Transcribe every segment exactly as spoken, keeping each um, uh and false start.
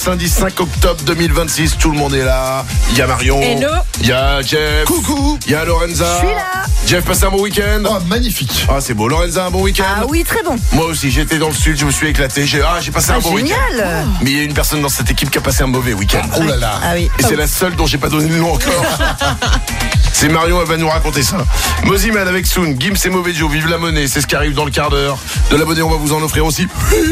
lundi cinq octobre deux mille vingt-six. Tout le monde est là. Il y a Marion. Hello. Il y a Jeff. Coucou. Il y a Lorenza. Je suis là. Jeff, passe un bon week-end. Oh, magnifique. Ah, c'est beau. Lorenza, un bon week-end. Ah oui, très bon. Moi aussi, j'étais dans le sud, je me suis éclaté. J'ai, ah, j'ai passé Ah, un bon week-end. génial. Mais il y a une personne dans cette équipe qui a passé un mauvais week-end. Oh là là. Ah oui. Et c'est la seule dont j'ai pas donné le nom encore. C'est Marion, elle va nous raconter ça. Moziman avec Soon, Gims et Mauvais Joe, vive la monnaie, c'est ce qui arrive dans le quart d'heure. De la monnaie, on va vous en offrir aussi.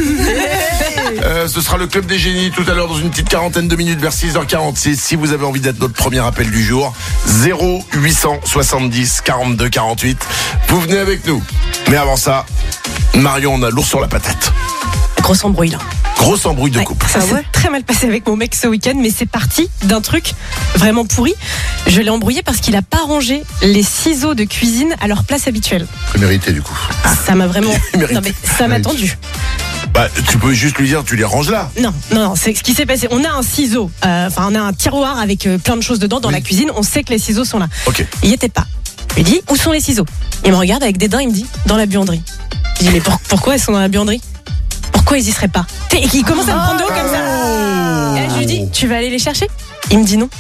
Euh, ce sera le club des génies tout à l'heure dans une petite quarantaine de minutes vers six heures quarante-six. Si vous avez envie d'être notre premier appel du jour, zéro huit cent soixante-dix quarante-deux quarante-huit. Vous venez avec nous. Mais avant ça, Marion, on a lourd sur la patate. Grosse embrouille là. Grosse embrouille de Ouais, couple. ça Ah s'est ouais très mal passé avec mon mec ce week-end, mais c'est parti d'un truc vraiment pourri. Je l'ai embrouillé parce qu'il a pas rangé les ciseaux de cuisine à leur place habituelle. C'est mérité du coup. Ça m'a vraiment. Il mérite. Non mais ça m'a tendu. Bah, tu peux juste lui dire, tu les ranges là. Non, non, non, c'est ce qui s'est passé. On a un ciseau, euh, enfin on a un tiroir avec euh, plein de choses dedans dans Oui. la cuisine. On sait que les ciseaux sont là. Ok. Il y était pas. Je lui dis où sont les ciseaux. Il me regarde avec dédain. Il me dit dans la buanderie. Je dis mais pour- pourquoi ils sont dans la buanderie? Pourquoi ils y seraient pas? Et il commence à me prendre de haut comme ça. Et là, je lui dis tu vas aller les chercher? Il me dit non.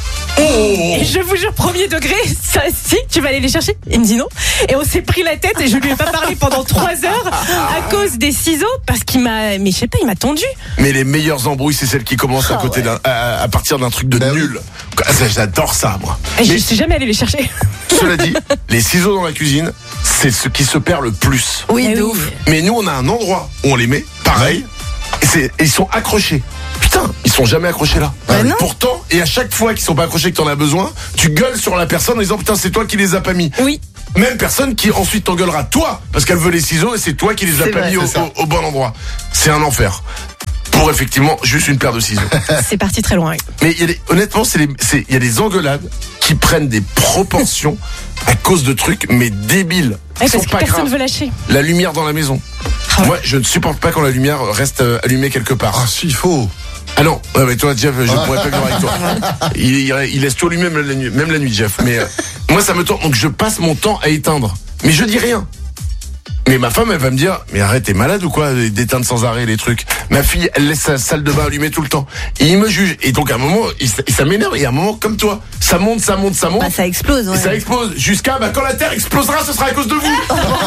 Et je vous jure, premier degré, ça, si, tu vas aller les chercher? Il me dit non. Et on s'est pris la tête et je lui ai pas parlé pendant trois heures à cause des ciseaux parce qu'il m'a, mais je sais pas, il m'a tendu. Mais les meilleures embrouilles, c'est celles qui commencent à côté d'un, à, à partir d'un truc de Bah oui. nul. Ah, ça, j'adore ça, moi. Et je Mais suis jamais allé les chercher. cela dit, les ciseaux dans la cuisine, c'est ce qui se perd le plus. Oui, Eh de oui. ouf. Mais nous, on a un endroit où on les met, pareil, et, c'est, et ils sont accrochés. Putain, ils sont jamais accrochés là. Bah non. Pourtant, et à chaque fois qu'ils sont pas accrochés, que t'en as besoin, tu gueules sur la personne en disant putain, c'est toi qui les as pas mis. Oui. Même personne qui ensuite t'engueulera toi, parce qu'elle veut les ciseaux et c'est toi qui les as C'est pas vrai, mis au, c'est ça. au- au bon endroit. C'est un enfer. Pour effectivement juste une paire de ciseaux. C'est parti très loin. Oui. Mais il y a des- honnêtement, c'est les- c'est- il y a des engueulades qui prennent des proportions à cause de trucs, mais débiles. Ouais, Ils sont parce que pas personne graves. veut lâcher. La lumière dans la maison. Ah ouais. Moi, je ne supporte pas quand la lumière reste euh, allumée quelque part. Ah si, il faut. Ah non, ouais, mais toi, Jeff, je pourrais pas vivre avec toi. Il, il, il laisse tout allumé même la nuit, même la nuit, Jeff. Mais euh, moi, ça me tente, donc je passe mon temps à éteindre. Mais je dis rien. Mais ma femme, elle va me dire, mais arrête, t'es malade ou quoi d'éteindre sans arrêt les trucs. Ma fille, elle laisse sa salle de bain allumée tout le temps. Et il me juge. Et donc à un moment, il, ça- ça m'énerve. Et à un moment, comme toi, ça monte, ça monte, ça monte. Bah, ça explose, ouais. Et ça explose. Jusqu'à, bah, quand la Terre explosera, ce sera à cause de vous.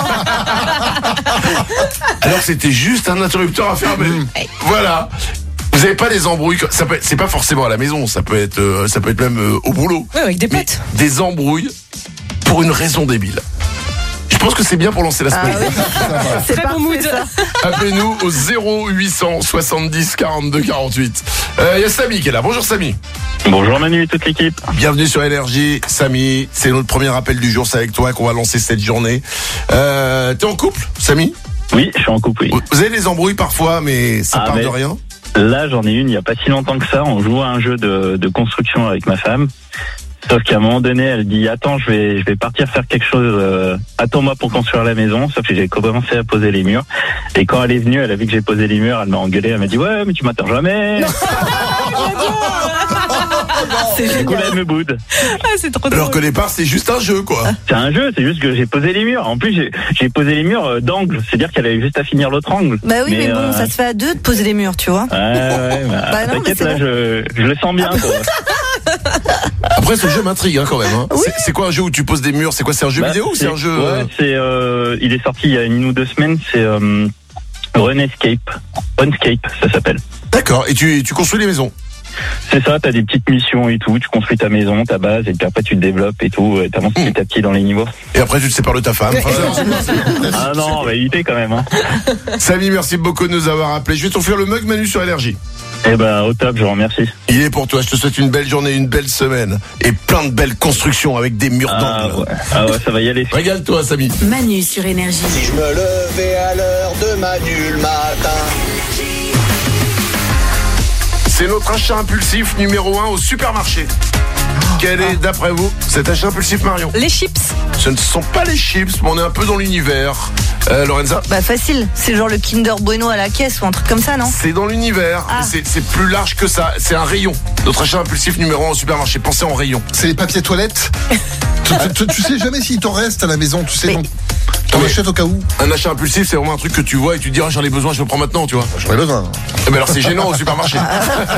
Alors c'était juste un interrupteur à fermer. Voilà. Vous avez pas des embrouilles, ça peut être- c'est pas forcément à la maison, ça peut être, euh, ça peut être même euh, au boulot. Ouais, avec des Mais potes. des embrouilles pour une raison débile. Je pense que c'est bien pour lancer la Ah semaine. oui. C'est Très bon parfait, mood. ça. Appelez-nous au zéro huit cent soixante-dix quarante-deux quarante-huit. Euh, Il y a Samy qui est là. Bonjour Samy. Bonjour Manu et toute l'équipe. Bienvenue sur Énergie. Samy, c'est notre premier appel du jour. C'est avec toi qu'on va lancer cette journée. Euh, T'es en couple, Samy? Oui, je suis en couple, oui. Vous avez des embrouilles parfois, mais ça Ah, part mais- de rien. Là, j'en ai une il n'y a pas si longtemps que ça. On joue à un jeu de, de construction avec ma femme. Sauf qu'à un moment donné, elle dit attends, je vais je vais partir faire quelque chose. euh, attends-moi pour construire la maison. Sauf que j'ai commencé à poser les murs. Et quand elle est venue, elle a vu que j'ai posé les murs. Elle m'a engueulé. Elle m'a dit ouais, mais tu m'attends jamais. C'est Du coup, là, génial. elle me boude. Ah, c'est trop Alors que drôle. au départ, c'est juste un jeu, quoi. C'est un jeu. C'est juste que j'ai posé les murs. En plus, j'ai j'ai posé les murs euh, d'angle. C'est-à-dire qu'elle avait juste à finir l'autre angle. Bah oui, mais, bon, euh, ça se fait à deux de poser les murs, tu vois. Ouais, ouais, bah, Bah non, mais t'inquiète, c'est là, bon. je, je le sens bien. Quoi. Après, ce jeu m'intrigue hein, quand même. Hein. Oui. C'est- C'est quoi un jeu où tu poses des murs? C'est quoi? C'est un jeu Bah, vidéo ou c'est un jeu euh, Ouais, c'est. Euh, il est sorti il y a une ou deux semaines. C'est euh, Runescape. Runescape, ça s'appelle. D'accord. Et tu, tu construis les maisons. C'est ça. T'as des petites missions et tout. Tu construis ta maison, ta base, et puis après tu te développes et tout. Et t'avances petit à petit dans les niveaux. Et après, tu te sépares de ta femme. Enfin, Ah non, on va éviter quand même. Hein. Samy, merci beaucoup de nous avoir appelés. Je vais t'offrir le mug Manu sur Énergie. Eh ben, au top. Je vous remercie. Il est pour toi. Je te souhaite une belle journée, une belle semaine et plein de belles constructions avec des murs Ah d'angle. ouais. Ah ouais, ça va y aller. Régale-toi, Samy. Manu sur Énergie. Si je me levais à l'heure de Manu le matin. C'est notre achat impulsif numéro un au supermarché. Quel est, d'après vous, cet achat impulsif, Marion? Les chips. Ce ne sont pas les chips, mais on est un peu dans l'univers. Euh, Lorenza? Bah facile, c'est genre le Kinder Bueno à la caisse ou un truc comme ça, non? C'est dans l'univers, Ah. c'est, c'est plus large que ça. C'est un rayon. Notre achat impulsif numéro un au supermarché. Pensez en rayon. C'est les papiers toilettes. tu, tu, tu sais jamais s'il t'en reste à la maison, tu sais. Mais- Donc, t'en Mais- achètes au cas où. Un achat impulsif, c'est vraiment un truc que tu vois et tu te dis ah, j'en ai besoin, je le prends maintenant, tu vois. J'en ai besoin. Eh ben alors c'est gênant au supermarché.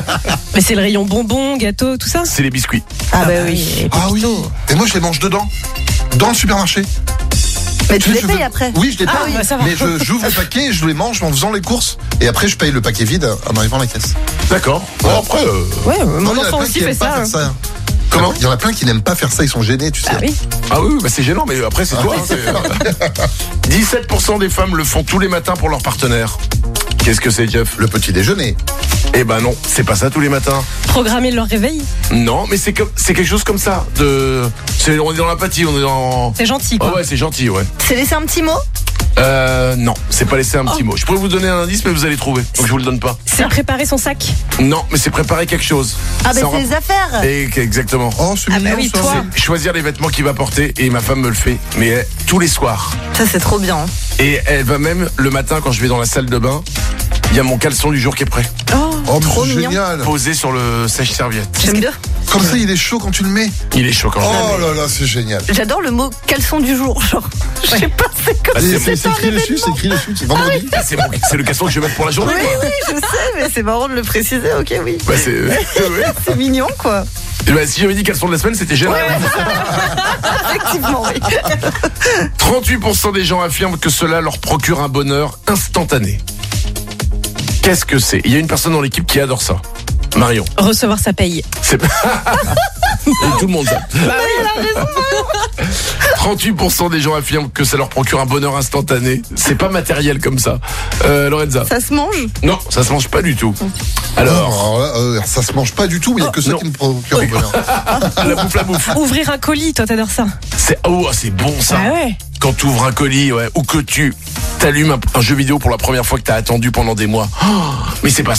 Mais c'est le rayon bonbons, gâteaux, tout ça. C'est les biscuits. Ah, bah oui. et Ah oui. Pépito. Et moi, je les mange dedans. Dans le supermarché. Mais tu sais, les je payes veux- après. Oui, je les paye. Ah oui, bah ça va. Mais je- j'ouvre le paquet et je les mange en faisant les courses. Et après, je paye le paquet vide en arrivant à la caisse. D'accord. Bon, après, euh, Ouais, Non, mon il y en a enfant plein aussi qui fait n'aiment pas ça. faire ça. Comment Il y en a plein qui n'aiment pas faire ça, ils sont gênés, tu sais. Ah oui. ah oui, oui, bah c'est gênant, mais après c'est toi. hein, c'est- dix-sept pour cent des femmes le font tous les matins pour leur partenaire. Qu'est-ce que c'est, Jeff? Le petit déjeuner. Eh ben non, c'est pas ça tous les matins. Programmer leur réveil, Non, mais c'est comme, c'est quelque chose comme ça. De, c'est, on est dans l'apathie, on est dans. c'est gentil Ah quoi. ouais, c'est gentil, ouais. C'est laisser un petit mot. Euh, non, c'est pas laisser un petit mot. Je pourrais vous donner un indice, mais vous allez trouver. Donc je vous le donne pas. C'est préparer son sac. Non, mais c'est préparer quelque chose. Ah, bah Ça en c'est rap- les affaires. Et exactement. Oh, c'est Ah bah mignon, oui, ça. toi. Choisir les vêtements qu'il va porter et ma femme me le fait, mais elle, tous les soirs. Ça, c'est trop bien. Et elle va même le matin quand je vais dans la salle de bain, il y a mon caleçon du jour qui est prêt, Oh, Oh, mais Trop c'est mignon. génial. posé sur le sèche-serviette. J'aime bien. Comme ça, il est chaud quand tu le mets. Il est choquant. Oh là là, c'est génial. J'adore le mot caleçon du jour. Genre, je sais pas, c'est comme Bah, si c'est C'est c'était un écrit dessus, c'est événement. écrit dessus. C'est vendredi. Ah, c'est, mon- c'est le caleçon que je vais mettre pour la journée. Oui, quoi. oui, je sais, mais c'est marrant de le préciser. Ok, oui. Bah, c'est, ouais. C'est mignon, quoi. Et bah, si j'avais dit caleçon de la semaine, c'était gênant. Effectivement, oui. trente-huit pour cent des gens affirment que cela leur procure un bonheur instantané. Qu'est-ce que c'est? Il y a une personne dans l'équipe qui adore ça. Marion. recevoir sa paye. C'est Et tout le monde ça. trente-huit pour cent des gens affirment que ça leur procure un bonheur instantané. C'est pas matériel comme ça. Euh, Lorenza. Ça se mange. Non, ça se mange pas du tout. Alors, Alors là, euh, ça se mange pas du tout, mais il n'y a que ça non. qui me procure le bonheur. la bouffe, la bouffe. Ouvrir un colis, toi t'adores ça. C'est oh, c'est bon ça. Ah ouais. Quand tu ouvres un colis, ouais, ou que tu t'allumes un, un jeu vidéo pour la première fois que t'as attendu pendant des mois. Oh, mais c'est pas